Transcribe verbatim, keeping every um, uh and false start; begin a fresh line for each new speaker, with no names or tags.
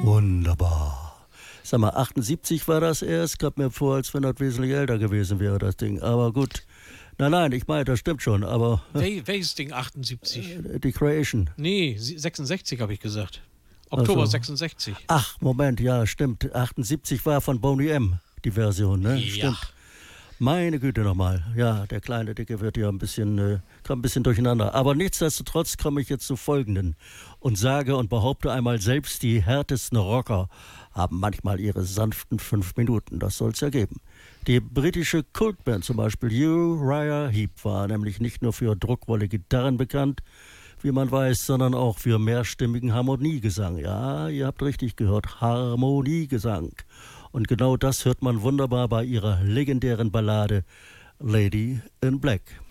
Wunderbar. Sag mal, achtundsiebzig war das erst, gab mir vor, als wenn das wesentlich älter gewesen wäre, das Ding. Aber gut. Nein, nein, ich meine, das stimmt schon, aber...
Wel welches Ding achtundsiebzig?
Die Creation.
Nee, sechsundsechzig habe ich gesagt. Oktober
so.
sechsundsechzig.
Ach, Moment, ja, stimmt. achtundsiebzig war von Boney M., die Version, ne?
Ja.
Stimmt. Meine Güte nochmal. Ja, der kleine Dicke wird ja ein bisschen, äh, kommt ein bisschen durcheinander. Aber nichtsdestotrotz komme ich jetzt zu Folgenden und sage und behaupte einmal, selbst die härtesten Rocker haben manchmal ihre sanften fünf Minuten. Das soll es ja geben. Die britische Kultband zum Beispiel Uriah Heep war nämlich nicht nur für druckvolle Gitarren bekannt, wie man weiß, sondern auch für mehrstimmigen Harmoniegesang. Ja, ihr habt richtig gehört, Harmoniegesang. Und genau das hört man wunderbar bei ihrer legendären Ballade Lady in Black.